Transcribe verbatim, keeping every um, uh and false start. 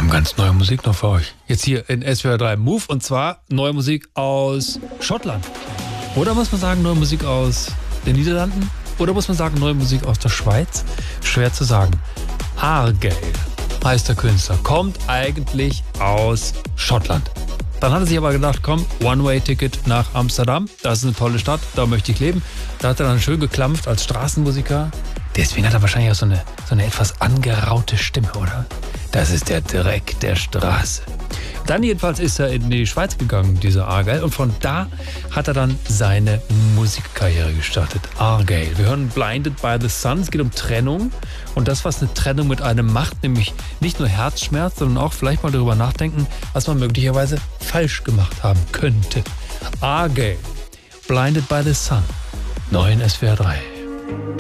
haben ganz neue Musik noch für euch. Jetzt hier in S W R drei Move und zwar neue Musik aus Schottland. Oder muss man sagen, neue Musik aus den Niederlanden? Oder muss man sagen, neue Musik aus der Schweiz? Schwer zu sagen. Argyle heißt der Künstler, kommt eigentlich aus Schottland. Dann hat er sich aber gedacht, komm, One-Way-Ticket nach Amsterdam. Das ist eine tolle Stadt, da möchte ich leben. Da hat er dann schön geklampft als Straßenmusiker. Deswegen hat er wahrscheinlich auch so eine, so eine etwas angeraute Stimme, oder? Das ist der Dreck der Straße. Dann jedenfalls ist er in die Schweiz gegangen, dieser Argyle. Und von da hat er dann seine Musikkarriere gestartet. Argyle. Wir hören Blinded by the Sun. Es geht um Trennung. Und das, was eine Trennung mit einem macht, nämlich nicht nur Herzschmerz, sondern auch vielleicht mal darüber nachdenken, was man möglicherweise falsch gemacht haben könnte. Argyle. Blinded by the Sun. Neu in S W R drei.